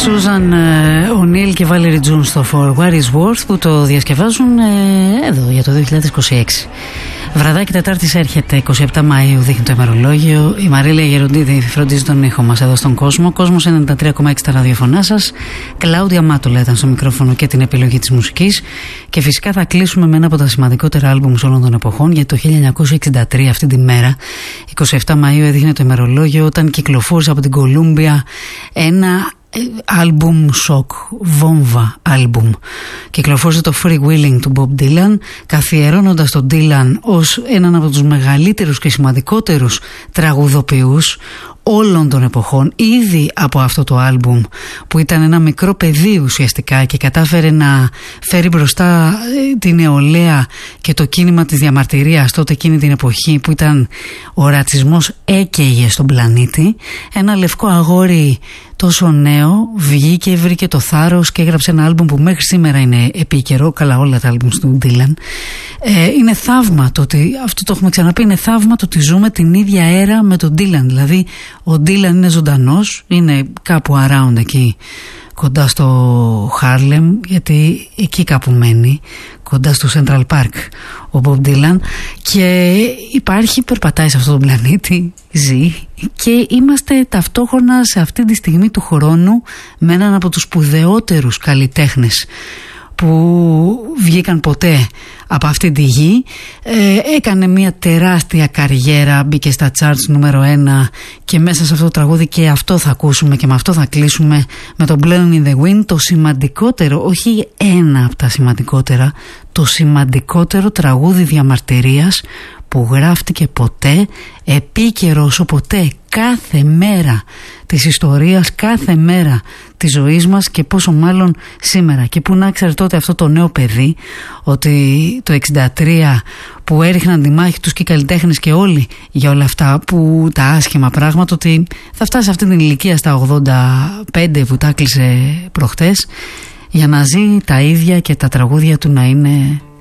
Σούζαν Ονίλ και Βάλερι Τζουν στο For What Is Worth, που το διασκευάζουν εδώ για το 2026. Βραδάκι Τετάρτης έρχεται, 27 Μαΐου δείχνει το ημερολόγιο. Η Μαρίλια Γεροντίδη φροντίζει τον ήχο μας εδώ στον κόσμο. Κόσμος 93,6 τα ραδιοφωνά σας. Κλάουδια Μάτουλα ήταν στο μικρόφωνο και την επιλογή της μουσικής. Και φυσικά θα κλείσουμε με ένα από τα σημαντικότερα άλμπουμ όλων των εποχών, γιατί το 1963 αυτή τη μέρα, 27 Μαΐου έδειχνε το ημερολόγιο, όταν κυκλοφόρησε από την Κολούμπια ένα άλμπουμ σοκ, βόμβα άλμπουμ. Κυκλοφόρησε το Free Willing του Bob Dylan, καθιερώνοντας τον Dylan ως έναν από τους μεγαλύτερους και σημαντικότερους τραγουδοποιούς όλων των εποχών. Ήδη από αυτό το άλμπουμ, που ήταν ένα μικρό παιδί ουσιαστικά και κατάφερε να φέρει μπροστά την νεολαία και το κίνημα της διαμαρτυρίας τότε εκείνη την εποχή που ήταν ο ρατσισμός έκαιγε στον πλανήτη, ένα λευκό αγόρι τόσο νέο βγήκε, βρήκε το θάρρος και έγραψε ένα άλμπουμ που μέχρι σήμερα είναι επίκαιρο. Καλά, όλα τα άλμπουμ του Dylan. Είναι θαύμα το ότι, αυτό το έχουμε ξαναπεί, είναι θαύμα το ότι ζούμε την ίδια έρα με τον Dylan. Δηλαδή ο Dylan είναι ζωντανός, είναι κάπου around εκεί κοντά στο Harlem, γιατί εκεί κάπου μένει, κοντά στο Central Park ο Bob Dylan, και υπάρχει, περπατάει σε αυτόν τον πλανήτη, ζει, και είμαστε ταυτόχρονα σε αυτή τη στιγμή του χρόνου με έναν από τους σπουδαιότερους καλλιτέχνες που βγήκαν ποτέ από αυτή τη γη. Έκανε μια τεράστια καριέρα, μπήκε στα charts νούμερο 1, και μέσα σε αυτό το τραγούδι, και αυτό θα ακούσουμε και με αυτό θα κλείσουμε, με το Blowing in the Wind, το σημαντικότερο, όχι ένα από τα σημαντικότερα, το σημαντικότερο τραγούδι διαμαρτυρίας που γράφτηκε ποτέ, επίκαιρο όσο ποτέ, κάθε μέρα της ιστορίας, κάθε μέρα της ζωής μας, και πόσο μάλλον σήμερα. Και που να ξέρει τότε αυτό το νέο παιδί ότι το 63 που έριχναν τη μάχη τους και οι καλλιτέχνες και όλοι για όλα αυτά που τα άσχημα πράγματα, ότι θα φτάσει αυτή την ηλικία στα 85 που τα κλείσε προχτές, για να ζει τα ίδια και τα τραγούδια του να είναι